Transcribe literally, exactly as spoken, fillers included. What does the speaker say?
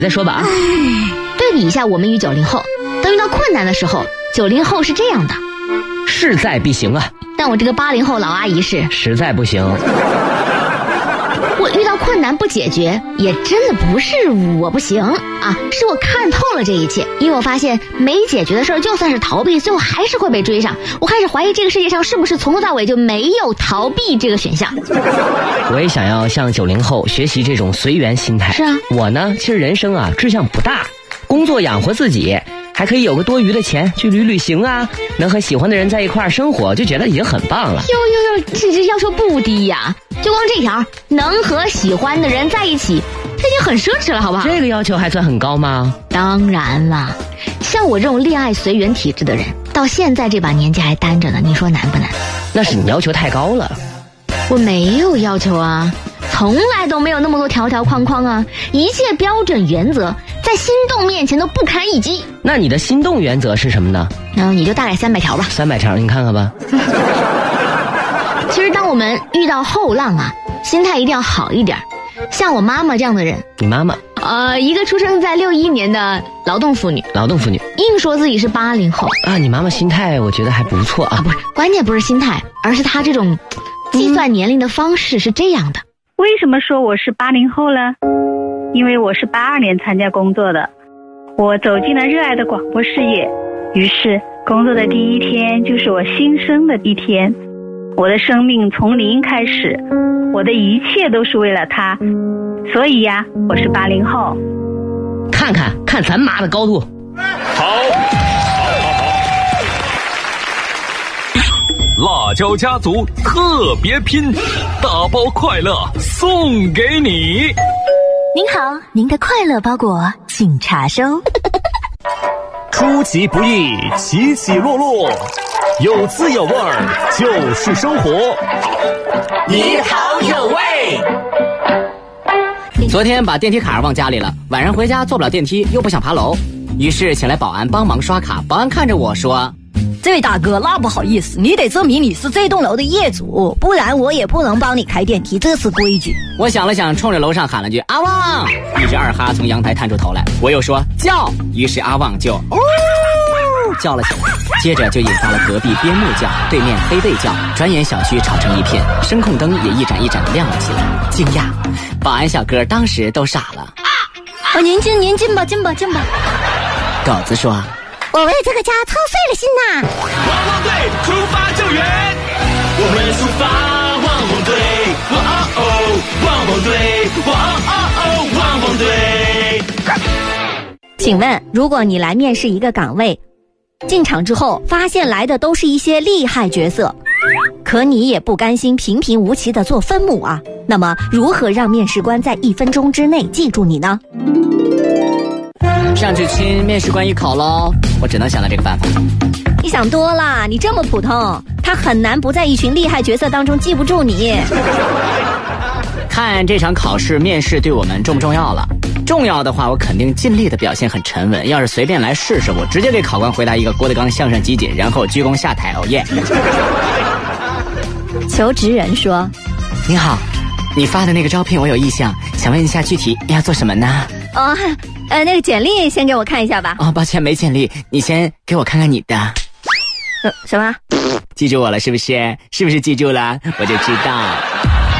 再说吧啊。 对比一下我们与九零后，当遇到困难的时候，九零后是这样的， 势在必行啊。 但我这个八零后老阿姨是实在不行。 我遇到困难不解决，也真的不是我不行啊，是我看透了这一切。因为我发现没解决的事儿，就算是逃避，最后还是会被追上。我开始怀疑这个世界上是不是从头到尾就没有逃避这个选项。 我也想要向九零后学习这种随缘心态。 是啊， 我呢，其实人生啊志向不大，工作养活自己，还可以有个多余的钱去旅旅行啊，能和喜欢的人在一块儿生活，就觉得已经很棒了。 呦呦呦，这这要求不低呀！就光这条，能和喜欢的人在一起，这已经很奢侈了，好不好？ 这个要求还算很高吗？ 当然啦，像我这种恋爱随缘体质的人，到现在这把年纪还单着呢，你说难不难？ 那是你要求太高了。 我没有要求啊，从来都没有那么多条条框框啊，一切标准原则在心动面前都不堪一击。 那你的心动原则是什么呢？ 嗯，你就大概三百条吧。 三百条，你看看吧。 其实当我们遇到后浪啊，心态一定要好一点。像我妈妈这样的人， 你妈妈？ 呃，一个出生在六一年的劳动妇女， 劳动妇女， 硬说自己是八零后啊。你妈妈心态我觉得还不错啊。 啊，不是，关键不是心态，而是她这种计算年龄的方式是这样的。嗯、 为什么说我是八零后呢？因为我是八二年参加工作的，我走进了热爱的广播事业，于是工作的第一天就是我新生的一天。我的生命从零开始，我的一切都是为了他，所以呀，我是八零后。 看看看咱妈的高度。 好，好，好，好。辣椒家族特别拼，大包快乐送给你。 您好，您的快乐包裹请查收。 出其不意，起起落落，有滋有味儿就是生活。 你好有味。 昨天把电梯卡忘家里了，晚上回家坐不了电梯，又不想爬楼，于是请来保安帮忙刷卡。保安看着我说：“ 这位大哥，那不好意思，你得证明你是这栋楼的业主，不然我也不能帮你开电梯，这是规矩。” 我想了想，冲着楼上喊了句：“阿旺！”一只二哈从阳台探出头来，我又说：“叫！”于是阿旺就哦叫了起来，接着就引发了隔壁边牧叫，对面黑背叫，转眼小区吵成一片，声控灯也一盏一盏的亮了起来。惊讶，保安小哥当时都傻了。 啊，您进您进吧，进吧，进吧。 狗子说：“ 我为这个家操碎了心呐！” 汪汪队出发救援，我们出发，汪汪队，汪哦哦，汪汪队，汪哦哦，汪汪队。 请问，如果你来面试一个岗位，进场之后发现来的都是一些厉害角色，可你也不甘心平平无奇的做分母啊，那么如何让面试官在一分钟之内记住你呢？ 上去亲面试官一口喽，我只能想到这个办法。 你想多了，你这么普通，他很难不在一群厉害角色当中记不住你。 看这场考试面试对我们重不重要了？重要的话，我肯定尽力的表现很沉稳。要是随便来试试，我直接给考官回答一个郭德纲相声集锦，然后鞠躬下台。哦耶！ 求职人说：“ 你好，你发的那个招聘我有意向，想问一下具体要做什么呢？” 哦，呃，那个简历先给我看一下吧。 哦，抱歉没简历，你先给我看看你的。 呃，什么？ 记住我了是不是？是不是记住了？我就知道。